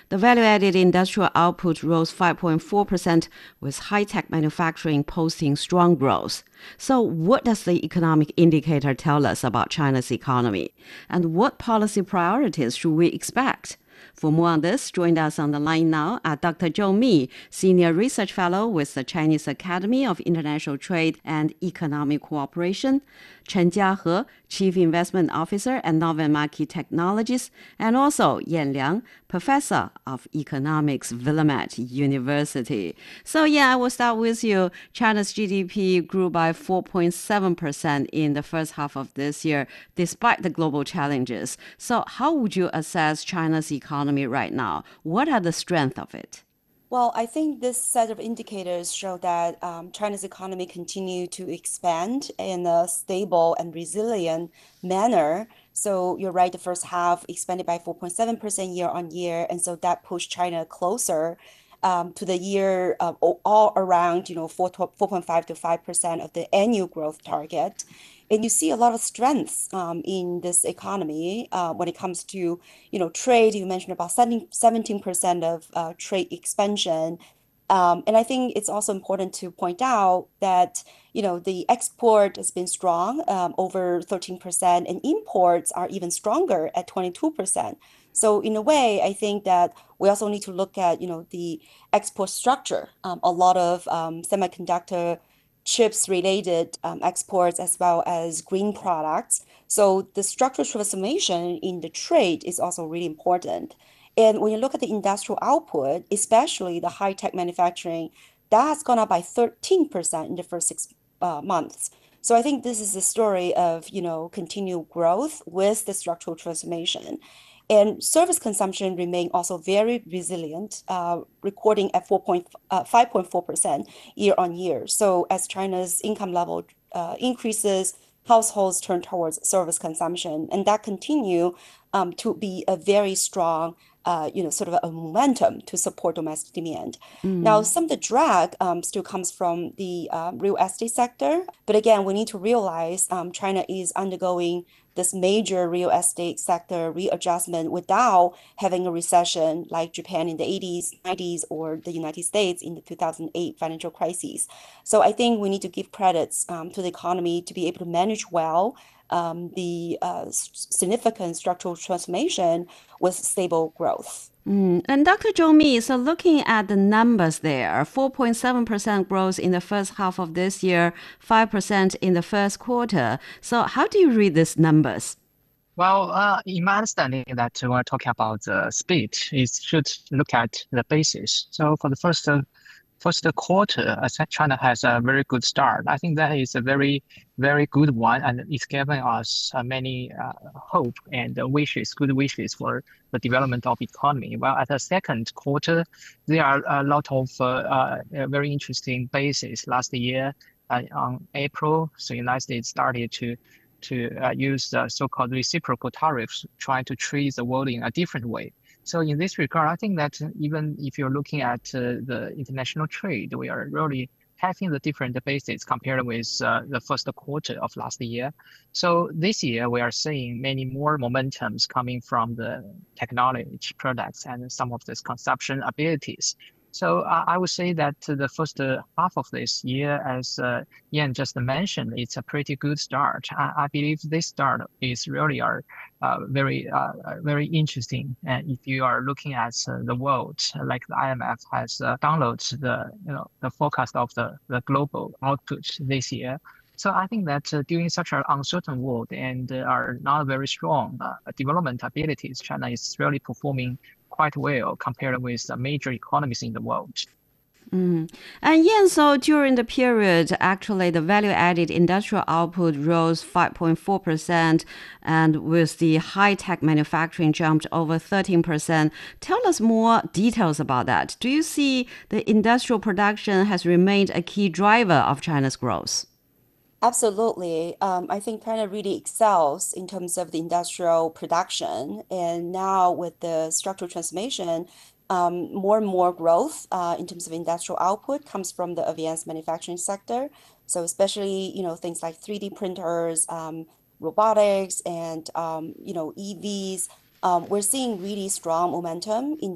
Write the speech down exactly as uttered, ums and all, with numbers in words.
The value-added industrial output rose five point four percent, with high-tech manufacturing posting strong growth. So what does the economic indicator tell us about China's economy? And what policy priorities should we expect? For more on this, join us on the line now are Doctor Zhou Mi, Senior Research Fellow with the Chinese Academy of International Trade and Economic Cooperation, Chen Jiahe, Chief Investment Officer at Novum Market Technologies, and also Yan Liang, Professor of Economics, Willamette University. So yeah, I will start with you. China's G D P grew by four point seven percent in the first half of this year, despite the global challenges. So how would you assess China's economy right now? What are the strengths of it? Well, I think this set of indicators show that um, China's economy continue to expand in a stable and resilient manner. So you're right, the first half expanded by four point seven percent year on year. And so that pushed China closer um, to the year uh, all around, you know, four, four point five to five percent of the annual growth target. And you see a lot of strengths um, in this economy uh, when it comes to, you know, trade. You mentioned about seventeen percent of uh, trade expansion. Um, and I think it's also important to point out that, you know, the export has been strong, um, over thirteen percent, and imports are even stronger at twenty-two percent. So in a way, I think that we also need to look at, you know, the export structure. Um, a lot of um, semiconductor chips related um, exports as well as green products. So the structural transformation in the trade is also really important. And when you look at the industrial output, especially the high-tech manufacturing, that has gone up by thirteen percent in the first six uh, months. So I think this is a story of, you know, continued growth with the structural transformation. And service consumption remained also very resilient, uh, recording at five point four percent year on year. So as China's income level uh, increases, households turn towards service consumption, and that continue um, to be a very strong, uh, you know, sort of a momentum to support domestic demand. Now, Mm. some of the drag um, still comes from the uh, real estate sector, but again, we need to realize um, China is undergoing this major real estate sector readjustment without having a recession like Japan in the eighties, nineties, or the United States in the two thousand eight financial crisis. So I think we need to give credits um, to the economy to be able to manage well um, the uh, significant structural transformation with stable growth. Mm. And Doctor Zhou Mi, so looking at the numbers there, four point seven percent growth in the first half of this year, five percent in the first quarter. So how do you read these numbers? Well, uh, in my understanding that when we're talking about the speed, it should look at the basis. So for the first uh, first quarter, I think China has a very good start. I think that is a very, very good one, and it's giving us uh, many uh, hope and uh, wishes, good wishes for the development of economy. While at the second quarter, there are a lot of uh, uh, very interesting bases. Last year, uh, on April, so United States started to to uh, use the so-called reciprocal tariffs, trying to treat the world in a different way. So in this regard, I think that even if you're looking at uh, the international trade, we are really having the different bases compared with uh, the first quarter of last year. So this year, we are seeing many more momentums coming from the technology products and some of this consumption abilities. So uh, I would say that the first uh, half of this year, as uh, Yan just mentioned, it's a pretty good start. I, I believe this start is really are uh, very uh, very interesting. And if you are looking at uh, the world, like the I M F has uh, downloaded the you know the forecast of the, the global output this year. So I think that uh, during such an uncertain world and uh, are not very strong uh, development abilities, China is really performing quite well compared with the major economies in the world. Mm. And yeah, so during the period, actually, the value-added industrial output rose five point four percent, and with the high-tech manufacturing jumped over thirteen percent. Tell us more details about that. Do you see the industrial production has remained a key driver of China's growth? Absolutely. Um, I think China really excels in terms of the industrial production. And now with the structural transformation, um, more and more growth uh, in terms of industrial output comes from the advanced manufacturing sector. So especially, you know, things like three D printers, um, robotics, and, um, you know, E Vs. Um, we're seeing really strong momentum in